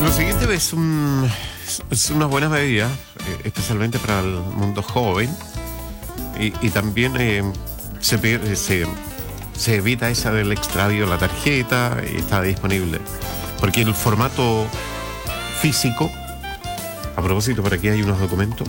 Lo siguiente es una buena medida, especialmente para el mundo joven, y también se evita esa del extravío de la tarjeta y está disponible. Porque el formato físico, a propósito, por aquí hay unos documentos,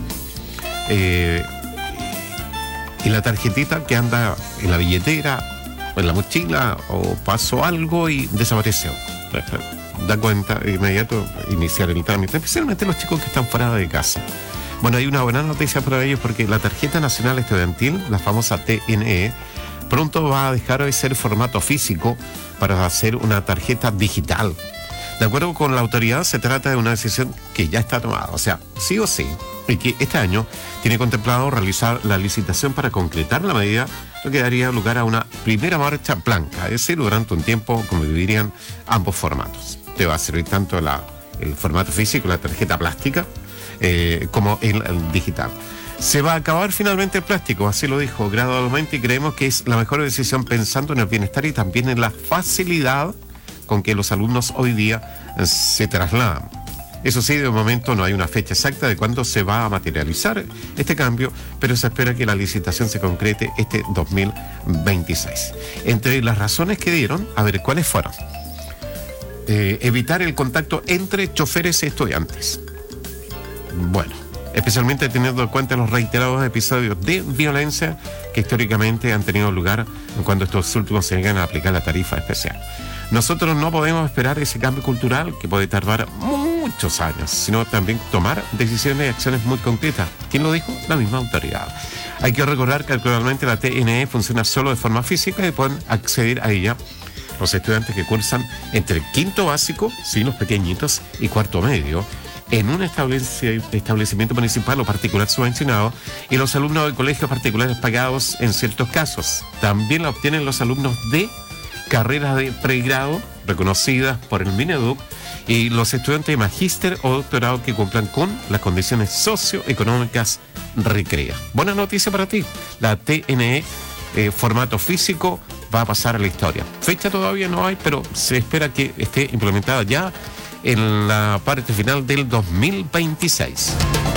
y la tarjetita que anda en la billetera o en la mochila, o pasó algo y desapareció. Da cuenta de inmediato iniciar el trámite, especialmente los chicos que están fuera de casa. Bueno, hay una buena noticia para ellos, porque la tarjeta nacional estudiantil, la famosa TNE, pronto va a dejar de ser formato físico para hacer una tarjeta digital. De acuerdo con la autoridad, se trata de una decisión que ya está tomada, o sea, sí o sí, y que este año tiene contemplado realizar la licitación para concretar la medida, lo que daría lugar a una primera marcha blanca, es decir, durante un tiempo convivirían ambos formatos. Te va a servir tanto el formato físico, la tarjeta plástica, como el digital. Se va a acabar finalmente el plástico, así lo dijo gradualmente, y creemos que es la mejor decisión pensando en el bienestar y también en la facilidad con que los alumnos hoy día se trasladan. Eso sí, de momento no hay una fecha exacta de cuándo se va a materializar este cambio, pero se espera que la licitación se concrete este 2026. Entre las razones que dieron, a ver, ¿cuáles fueron? Evitar el contacto entre choferes y estudiantes. Bueno, especialmente teniendo en cuenta los reiterados episodios de violencia que históricamente han tenido lugar cuando estos últimos se llegan a aplicar la tarifa especial. Nosotros no podemos esperar ese cambio cultural que puede tardar muchos años, sino también tomar decisiones y acciones muy concretas. ¿Quién lo dijo? La misma autoridad. Hay que recordar que actualmente la TNE funciona solo de forma física y pueden acceder a ella los estudiantes que cursan entre el quinto básico, sí, los pequeñitos, y cuarto medio, en un establecimiento municipal o particular subvencionado, y los alumnos de colegios particulares pagados en ciertos casos. También la obtienen los alumnos de carreras de pregrado reconocidas por el Mineduc y los estudiantes de magíster o doctorado que cumplan con las condiciones socioeconómicas requeridas. Buena noticia para ti. La TNE, formato físico, va a pasar a la historia. Fecha todavía no hay, pero se espera que esté implementada ya en la parte final del 2026.